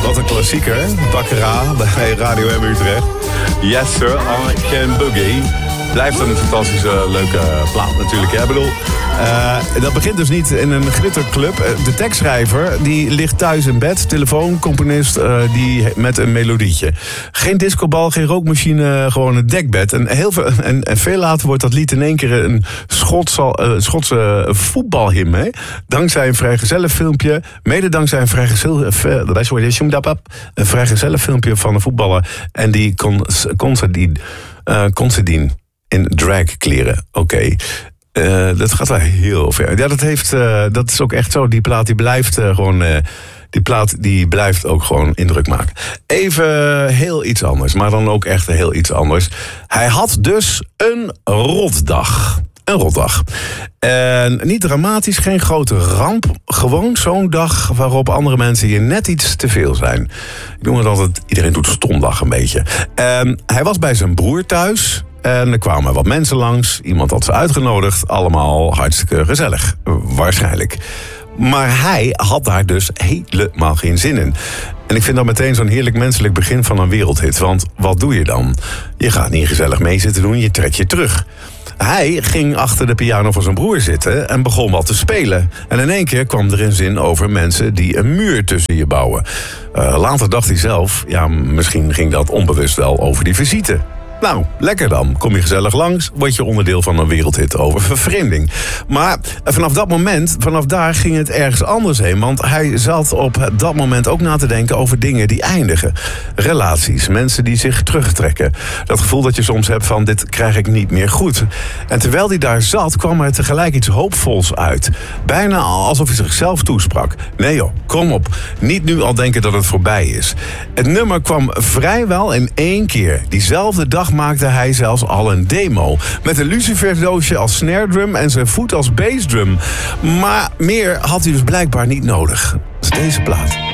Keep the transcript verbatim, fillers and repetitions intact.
Wat een klassieker. Baccarat bij Radio M Utrecht. Yes sir, I can boogie. Blijft een fantastische, leuke plaat natuurlijk. Ik bedoel, uh, dat begint dus niet in een glitterclub. De tekstschrijver die ligt thuis in bed. Telefooncomponist uh, die met een melodietje. Geen discobal, geen rookmachine, gewoon een dekbed. En, heel veel, en, en veel later wordt dat lied in één keer een Schotse, uh, Schotse voetbalhymne. Hè? Dankzij een vrijgezellenfilmpje. Mede dankzij een vrijgezel, een vrijgezellenfilmpje van een voetballer. En die Considine. Uh, Considine. In dragkleren, oké. Okay. Uh, dat gaat wel heel ver. Ja, dat, heeft, uh, dat is ook echt zo. Die plaat die blijft uh, gewoon... Uh, die plaat die blijft ook gewoon indruk maken. Even heel iets anders, maar dan ook echt heel iets anders. Hij had dus een rotdag. Een rotdag. En niet dramatisch, geen grote ramp. Gewoon zo'n dag waarop andere mensen hier net iets te veel zijn. Ik noem het altijd, iedereen doet stomdag een beetje. En hij was bij zijn broer thuis. En er kwamen wat mensen langs. Iemand had ze uitgenodigd. Allemaal hartstikke gezellig. Waarschijnlijk. Maar hij had daar dus helemaal geen zin in. En ik vind dat meteen zo'n heerlijk menselijk begin van een wereldhit. Want wat doe je dan? Je gaat niet gezellig mee zitten doen, je trekt je terug. Hij ging achter de piano van zijn broer zitten en begon wat te spelen. En in één keer kwam er een zin over mensen die een muur tussen je bouwen. Uh, later dacht hij zelf, ja, misschien ging dat onbewust wel over die visite. Nou, lekker dan. Kom je gezellig langs, word je onderdeel van een wereldhit over vervreemding. Maar vanaf dat moment, vanaf daar ging het ergens anders heen. Want hij zat op dat moment ook na te denken over dingen die eindigen. Relaties, mensen die zich terugtrekken. Dat gevoel dat je soms hebt van, dit krijg ik niet meer goed. En terwijl hij daar zat, kwam er tegelijk iets hoopvols uit. Bijna alsof hij zichzelf toesprak. Nee joh, kom op. Niet nu al denken dat het voorbij is. Het nummer kwam vrijwel in één keer. Diezelfde dag maakte hij zelfs al een demo. Met een luciferdoosje als snare drum en zijn voet als bassdrum. Maar meer had hij dus blijkbaar niet nodig. Dat is deze plaat.